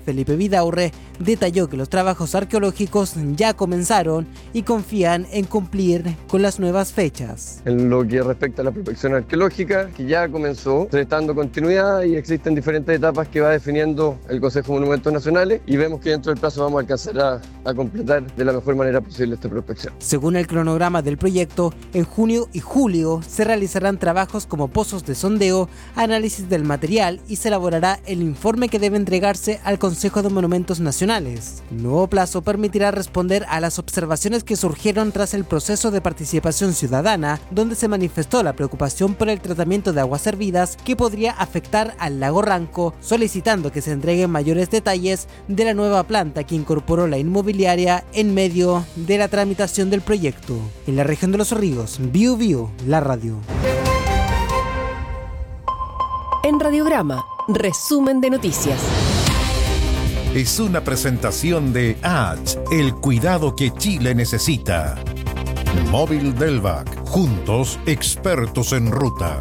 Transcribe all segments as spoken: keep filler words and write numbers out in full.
Felipe Vidaurre, detalló que los trabajos arqueológicos ya comenzaron y confían en cumplir con las nuevas fechas. En lo que respecta a la prospección arqueológica, que ya comenzó, se está dando continuidad y existen diferentes etapas que va definiendo el Consejo de Monumentos Nacionales y vemos que dentro del plazo vamos a alcanzar a, a completar de la mejor manera posible esta prospección. Según el cronograma del proyecto, en junio y julio se realizarán trabajos como pozos de sondeo, análisis del material y se elaborará el informe que debe entregarse al Consejo de Monumentos Nacionales. El nuevo plazo permitirá responder a las observaciones que surgieron tras el proceso de participación ciudadana, donde se manifestó la preocupación por el tratamiento de aguas hervidas que podría afectar al lago Ranco, solicitando que se entreguen mayores detalles de la nueva planta que incorporó la inmobiliaria en medio de la tramitación del proyecto. En la región de Los Ríos, Biu Biu, la radio. En Radiograma, resumen de noticias. Es una presentación de H, el cuidado que Chile necesita. Móvil Delvac, juntos expertos en ruta.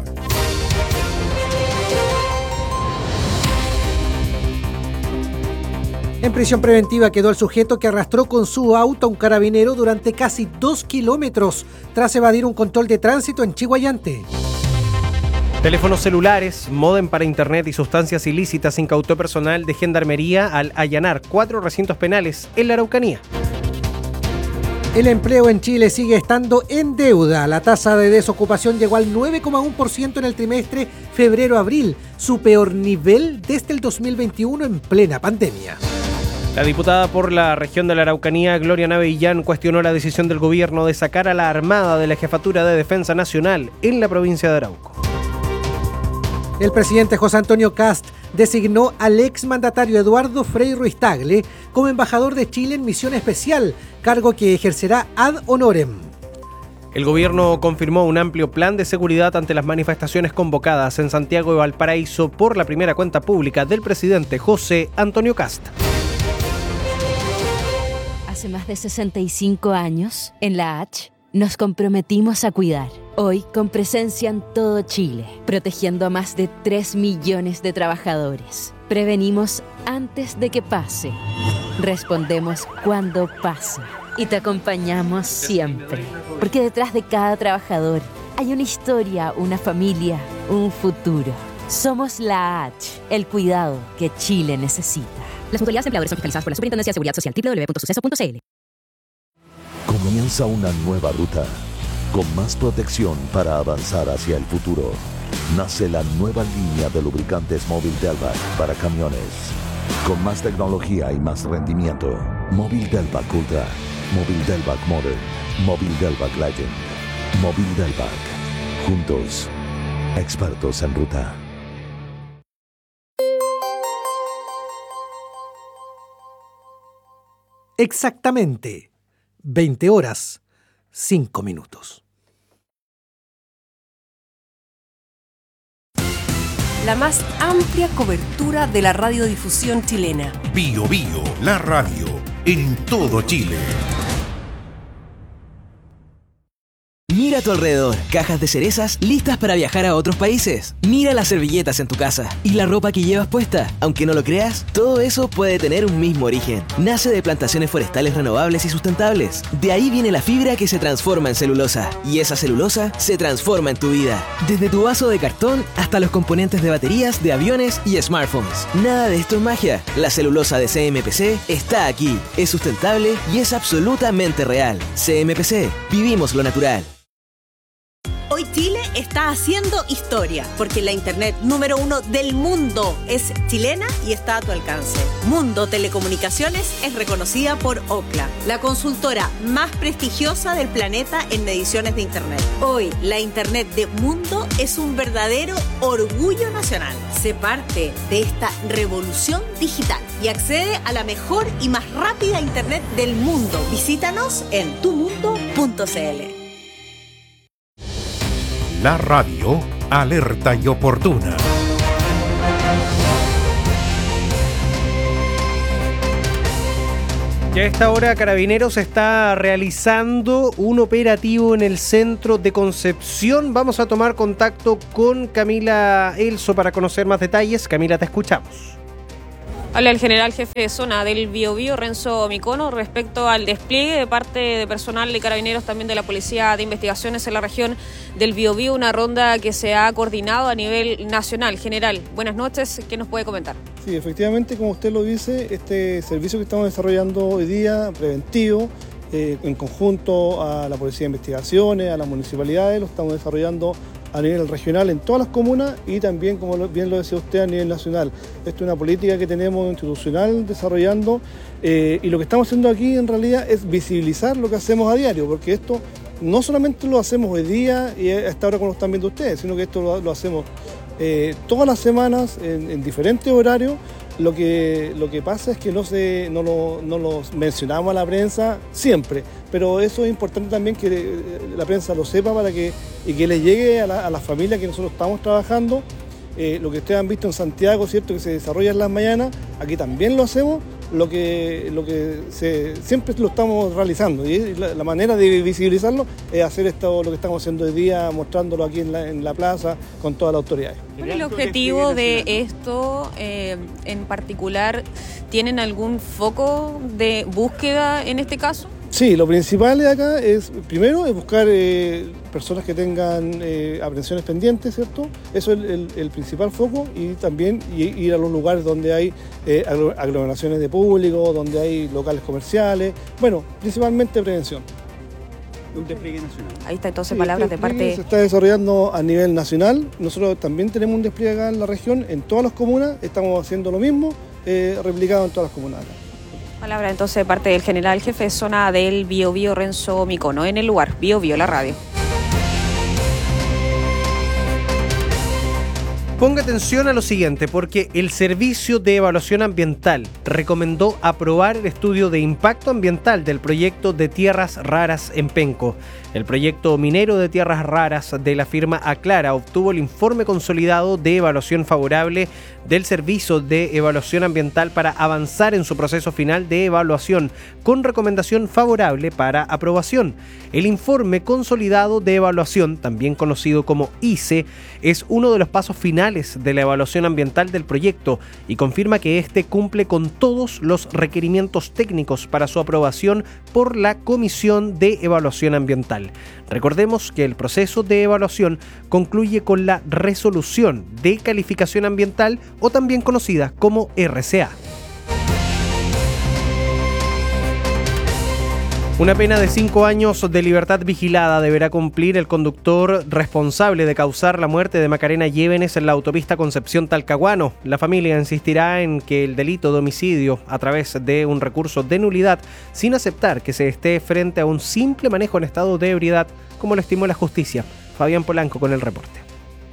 En prisión preventiva quedó el sujeto que arrastró con su auto a un carabinero durante casi dos kilómetros tras evadir un control de tránsito en Chiguayante. Teléfonos celulares, módem para internet y sustancias ilícitas incautó personal de Gendarmería al allanar cuatro recintos penales en la Araucanía. El empleo en Chile sigue estando en deuda. La tasa de desocupación llegó al nueve coma uno por ciento en el trimestre febrero-abril, su peor nivel desde el dos mil veintiuno en plena pandemia. La diputada por la región de la Araucanía, Gloria Navellán, cuestionó la decisión del gobierno de sacar a la Armada de la Jefatura de Defensa Nacional en la provincia de Arauco. El presidente José Antonio Kast designó al exmandatario Eduardo Frei Ruiz Tagle como embajador de Chile en misión especial, cargo que ejercerá ad honorem. El gobierno confirmó un amplio plan de seguridad ante las manifestaciones convocadas en Santiago y Valparaíso por la primera cuenta pública del presidente José Antonio Kast. Hace más de sesenta y cinco años, en la H, nos comprometimos a cuidar. Hoy, con presencia en todo Chile, protegiendo a más de tres millones de trabajadores. Prevenimos antes de que pase. Respondemos cuando pasa. Y te acompañamos siempre. Porque detrás de cada trabajador hay una historia, una familia, un futuro. Somos la H, el cuidado que Chile necesita. Las mutualidades de empleadores son fiscalizadas por la Superintendencia de Seguridad Social, doble u doble u doble u punto suceso punto c l. Comienza una nueva ruta, con más protección para avanzar hacia el futuro. Nace la nueva línea de lubricantes Móvil Delvac para camiones. Con más tecnología y más rendimiento. Móvil Delvac Ultra, Móvil Delvac Modern, Móvil Delvac Legend, Móvil Delvac. Juntos, expertos en ruta. Exactamente veinte horas, cinco minutos. La más amplia cobertura de la radiodifusión chilena. Bio Bio, la radio, en todo Chile. Mira a tu alrededor, cajas de cerezas listas para viajar a otros países. Mira las servilletas en tu casa y la ropa que llevas puesta. Aunque no lo creas, todo eso puede tener un mismo origen. Nace de plantaciones forestales renovables y sustentables. De ahí viene la fibra que se transforma en celulosa. Y esa celulosa se transforma en tu vida. Desde tu vaso de cartón hasta los componentes de baterías, de aviones y smartphones. Nada de esto es magia. La celulosa de C M P C está aquí. Es sustentable y es absolutamente real. C M P C. Vivimos lo natural. Hoy Chile está haciendo historia, porque la internet número uno del mundo es chilena y está a tu alcance. Mundo Telecomunicaciones es reconocida por Ookla, la consultora más prestigiosa del planeta en mediciones de internet. Hoy, la internet de Mundo es un verdadero orgullo nacional. Sé parte de esta revolución digital y accede a la mejor y más rápida internet del mundo. Visítanos en tu mundo punto c l. La radio, alerta y oportuna. Ya a esta hora Carabineros está realizando un operativo en el centro de Concepción. Vamos a tomar contacto con Camila Elso para conocer más detalles. Camila, te escuchamos. Habla el general jefe de zona del Biobío, Renzo Micono, respecto al despliegue de parte de personal de carabineros, también de la Policía de Investigaciones en la región del Biobío, una ronda que se ha coordinado a nivel nacional. General, buenas noches, ¿qué nos puede comentar? Sí, efectivamente, como usted lo dice, este servicio que estamos desarrollando hoy día, preventivo, eh, en conjunto a la Policía de Investigaciones, a las municipalidades, lo estamos desarrollando a nivel regional en todas las comunas y también, como bien lo decía usted, a nivel nacional. Esto es una política que tenemos institucional desarrollando eh, y lo que estamos haciendo aquí en realidad es visibilizar lo que hacemos a diario, porque esto no solamente lo hacemos hoy día y a esta hora como lo están viendo ustedes, sino que esto lo, lo hacemos eh, todas las semanas en, en diferentes horarios. Lo que, lo que pasa es que no, se, no, lo, no los mencionamos a la prensa siempre, pero eso es importante también que la prensa lo sepa para que, y que les llegue a la, a las familias que nosotros estamos trabajando. Eh, lo que ustedes han visto en Santiago, ¿cierto?, que se desarrolla en las mañanas, aquí también lo hacemos, lo que, lo que se, siempre lo estamos realizando y la, la manera de visibilizarlo es hacer esto, lo que estamos haciendo hoy día, mostrándolo aquí en la, en la plaza con todas las autoridades. ¿Cuál es el objetivo de esto eh, en particular? ¿Tienen algún foco de búsqueda en este caso? Sí, lo principal de acá es, primero, es buscar eh, personas que tengan eh, aprehensiones pendientes, ¿cierto? Eso es el, el, el principal foco, y también ir a los lugares donde hay eh, aglomeraciones de público, donde hay locales comerciales, bueno, principalmente prevención. Un despliegue nacional. Ahí está entonces, sí, palabras de parte... Se está desarrollando a nivel nacional, nosotros también tenemos un despliegue acá en la región, en todas las comunas, estamos haciendo lo mismo, eh, replicado en todas las comunas acá. Palabra entonces de parte del general jefe de zona del Biobío, Renzo Micono, en el lugar Biobío, la radio. Ponga atención a lo siguiente, porque el Servicio de Evaluación Ambiental recomendó aprobar el estudio de impacto ambiental del proyecto de tierras raras en Penco. El proyecto minero de tierras raras de la firma Aclara obtuvo el informe consolidado de evaluación favorable del Servicio de Evaluación Ambiental para avanzar en su proceso final de evaluación, con recomendación favorable para aprobación. El informe consolidado de evaluación, también conocido como I C E, es uno de los pasos finales de la evaluación ambiental del proyecto y confirma que éste cumple con todos los requerimientos técnicos para su aprobación por la Comisión de Evaluación Ambiental. Recordemos que el proceso de evaluación concluye con la resolución de calificación ambiental, o también conocida como R C A. Una pena de cinco años de libertad vigilada deberá cumplir el conductor responsable de causar la muerte de Macarena Llévenes en la autopista Concepción-Talcahuano. La familia insistirá en que el delito de homicidio a través de un recurso de nulidad, sin aceptar que se esté frente a un simple manejo en estado de ebriedad, como lo estimó la justicia. Fabián Polanco con el reporte.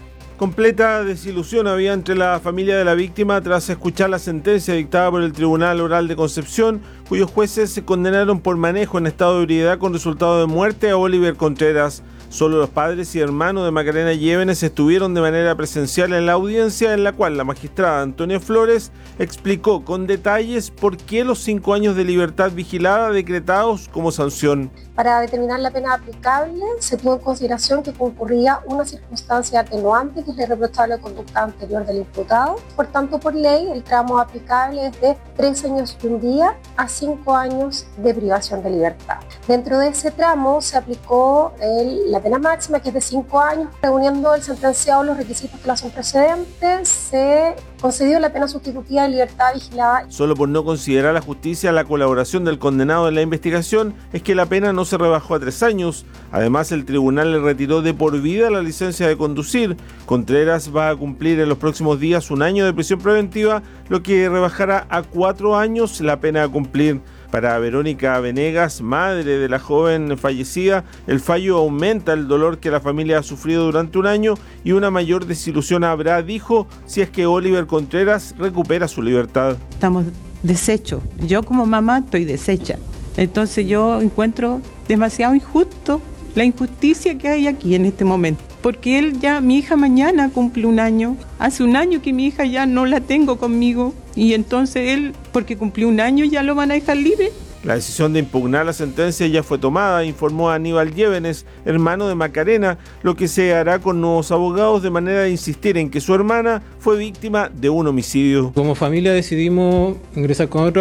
Completa desilusión había entre la familia de la víctima tras escuchar la sentencia dictada por el Tribunal Oral de Concepción, cuyos jueces se condenaron por manejo en estado de ebriedad con resultado de muerte a Oliver Contreras. Solo los padres y hermanos de Macarena Llévenes estuvieron de manera presencial en la audiencia, en la cual la magistrada Antonia Flores explicó con detalles por qué los cinco años de libertad vigilada decretados como sanción. Para determinar la pena aplicable, se tuvo en consideración que concurría una circunstancia atenuante que es la irreprochable conducta anterior del imputado. Por tanto, por ley, el tramo aplicable es de tres años y un día a cinco años de privación de libertad. Dentro de ese tramo se aplicó el, la pena máxima, que es de cinco años. Reuniendo el sentenciado los requisitos que la son precedentes, se concedió la pena sustitutiva de libertad vigilada. Solo por no considerar la justicia la colaboración del condenado en la investigación es que la pena no se rebajó a tres años. Además, el tribunal le retiró de por vida la licencia de conducir. Contreras va a cumplir en los próximos días un año de prisión preventiva, lo que rebajará a cuatro años la pena a cumplir. Para Verónica Venegas, madre de la joven fallecida, el fallo aumenta el dolor que la familia ha sufrido durante un año y una mayor desilusión habrá, dijo, si es que Oliver Contreras recupera su libertad. Estamos deshechos. Yo como mamá estoy deshecha. Entonces yo encuentro demasiado injusto la injusticia que hay aquí en este momento. Porque él ya, mi hija mañana cumple un año. Hace un año que mi hija ya no la tengo conmigo. Y entonces él, porque cumplió un año, ya lo van a dejar libre. La decisión de impugnar la sentencia ya fue tomada, informó Aníbal Llévenes, hermano de Macarena, lo que se hará con nuevos abogados de manera de insistir en que su hermana fue víctima de un homicidio. Como familia decidimos ingresar con otro